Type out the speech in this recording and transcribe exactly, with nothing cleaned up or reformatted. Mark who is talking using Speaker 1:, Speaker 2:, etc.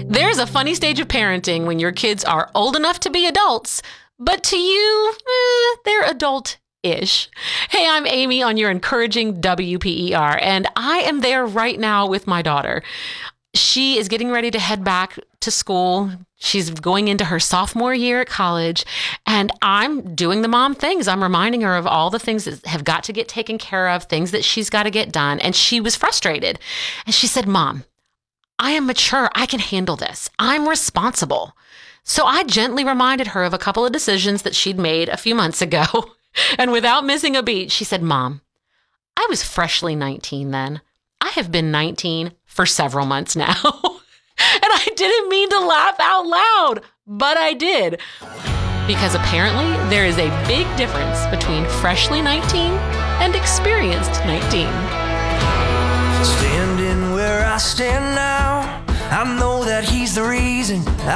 Speaker 1: There's a funny stage of parenting when your kids are old enough to be adults, but to you, eh, they're adult-ish. Hey, I'm Amy on your encouraging W P E R, and I am there right now with my daughter. She is getting ready to head back to school. She's going into her sophomore year at college, and I'm doing the mom things. I'm reminding her of all the things that have got to get taken care of, things that she's got to get done. And she was frustrated. And she said, Mom, I am mature. I can handle this. I'm responsible. So I gently reminded her of a couple of decisions that she'd made a few months ago. And without missing a beat, she said, Mom, I was freshly nineteen then. I have been nineteen for several months now. And I didn't mean to laugh out loud, but I did. Because apparently there is a big difference between freshly nineteen and experienced nineteen.
Speaker 2: Standing where I stand now, I know that he's the reason I